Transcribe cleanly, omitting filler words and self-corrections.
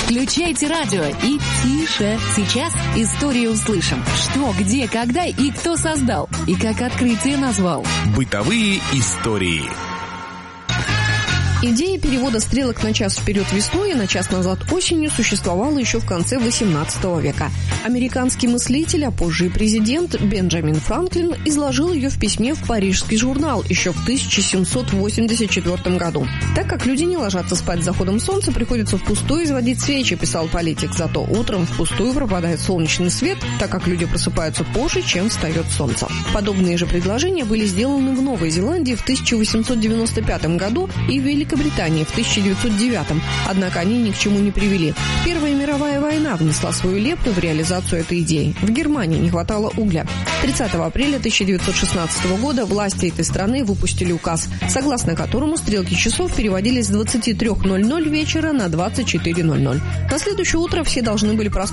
Включайте радио и тише. Сейчас историю услышим. Что, где, когда и кто создал. И как открытие назвал. Бытовые истории. Идея перевода стрелок на час вперед весной и на час назад осенью существовала еще в конце XVIII века. Американский мыслитель, а позже и президент Бенджамин Франклин изложил ее в письме в парижский журнал еще в 1784 году. Так как люди не ложатся спать с заходом солнца, приходится впустую изводить свечи, писал политик. Зато утром впустую пропадает солнечный свет, так как люди просыпаются позже, чем встает солнце. Подобные же предложения были сделаны в Новой Зеландии в 1895 году и в Великобритании в 1909, однако они ни к чему не привели. Первая мировая война внесла свою лепту в реализацию этой идеи. В Германии не хватало угля. 30 апреля 1916 года власти этой страны выпустили указ, согласно которому стрелки часов переводились с 23:00 вечера на 24:00. На следующее утро все должны были проснуться